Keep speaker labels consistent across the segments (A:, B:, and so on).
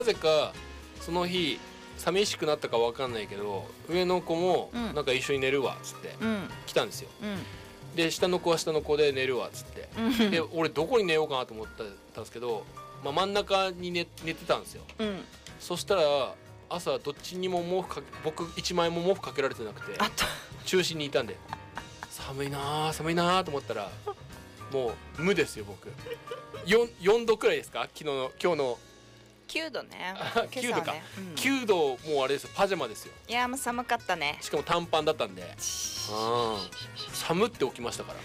A: なぜかその日寂しくなったか分かんないけど、上の子もなんか一緒に寝るわっつって来たんですよ。で下の子は下の子で寝るわっつって、で俺どこに寝ようかなと思ったんですけど、真ん中に寝てたんですよ。そしたら朝どっちにも僕1枚も毛布かけられてなくて中心にいたんで、寒いなーと思ったらもう無ですよ僕。4度くらいですか、今日の
B: 9度ね。
A: 9度か、9度もうあれですよ、パジャマですよ。
B: いやもう寒かったね。
A: しかも短パンだったんで、寒って起きましたから。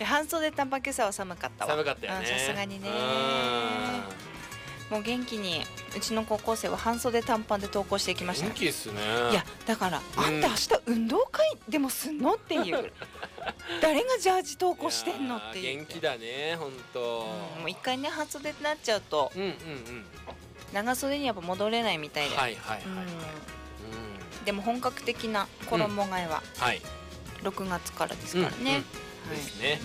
B: 半袖短パン今朝は寒かったわ。
A: 寒かったよね、
B: さすがにね。もう元気にうちの高校生は半袖短パンで登校していきました。
A: 元気ですね。
B: いやだから、あんた明日運動会でもすんのっていう誰がジャージ登校してんのっていう。
A: 元気だね本当。
B: もう一回ね半袖になっちゃうと、長袖にやっぱ戻れないみたいで、でも本格的な衣替えは6月からですからね。
A: ですね。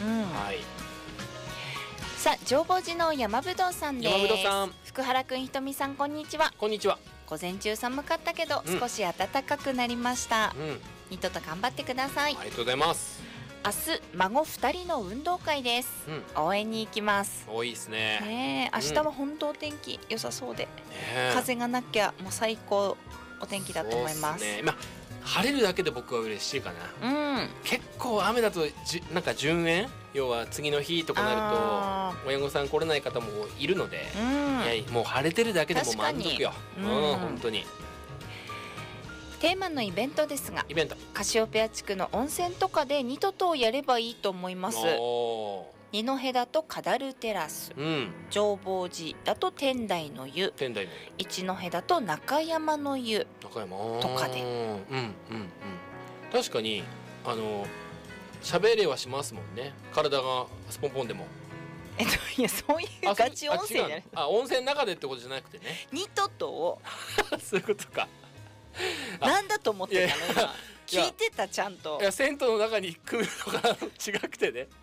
B: さあ浄法寺の山ぶどうさんです。
A: 山ぶどうさん、
B: 福原くん、ひとみさん、こんにちは。
A: こんにちは。
B: 午前中寒かったけど、少し暖かくなりました。ニットと頑張ってください。
A: ありがとうございます。
B: 明日孫2人の運動会です、応援に行きます。
A: 多いですね。
B: 明日は本当お天気良さそうで、風がなきゃもう最高お天気だと思います。
A: 晴れるだけで僕は嬉しいかな。結構雨だとなんか順延、要は次の日とかなると親御さん来れない方もいるので、もう晴れてるだけでも満足よ。本当に。
B: テーマのイベントですが、
A: イベント、
B: カシオペア地区の温泉とかでニトトをやればいいと思います。二戸だとカダルテラス、浄法寺だと天台の湯、一戸だと中山の湯とかで、
A: 確かに喋れはしますもんね、体がスポンポンでも。
B: いやそういうガチ温泉じゃない。
A: 温泉の中でってことじゃなくてね、
B: ニトトを
A: そういうことか。
B: なんだと思ってたの今。聞いてたちゃんと。
A: いや銭湯の中に組むのが違くてね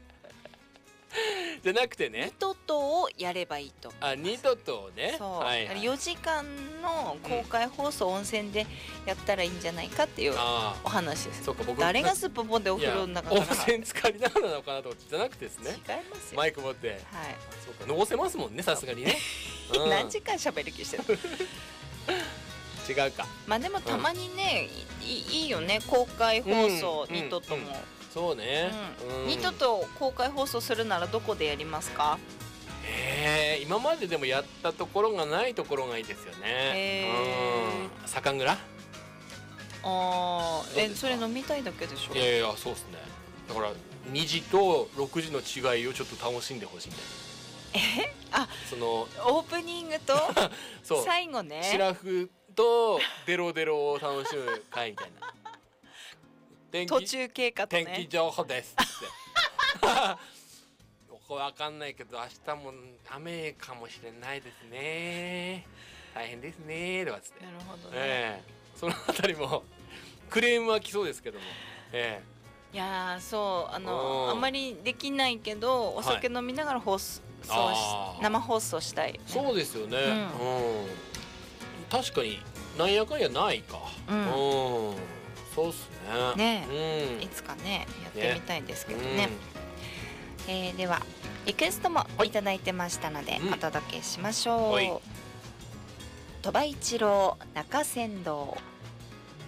A: じゃなくてね、
B: ニトトをやればいいと。
A: ニトトをね、
B: そう、4時間の公開放送、温泉でやったらいいんじゃないかっていうお話です。
A: そうか、僕
B: 誰がスッポポンでお風呂の中から
A: 温泉浸かりながらなのかなと思って、じゃなくてですね、
B: 違いますよ、
A: マイク持って、そうか、のぼせますもんね、さすがにね。
B: 何時間喋る気してる
A: 違うか。
B: でもたまにね、いいよね、公開放送、ニトトも。
A: そうね。
B: ニトト公開放送するならどこでやりますか？
A: 今まででもやったところがないところがいいですよね。酒蔵。
B: それ飲みたいだけでしょ。
A: いやいや、そうですね。だから2時と6時の違いをちょっと楽しんでほしいんだよ。その
B: オープニングと最後ね、
A: シラフとデロデロを楽しむ会みたいな。
B: 途中経過とね、
A: 天気情報ですってこれ分かんないけど明日も雨かもしれないですね、大変ですねとかつって。
B: なるほどね。
A: そのあたりもクレームは来そうですけども、
B: いやそうあんまりできないけど、お酒飲みながら生放送したい、ね。
A: そうですよね。確かになんやかんやないか。そうっすね。
B: いつかねやってみたいですけどね。ではリクエストもいただいてましたので、お届けしましょう。鳥羽一郎中山道。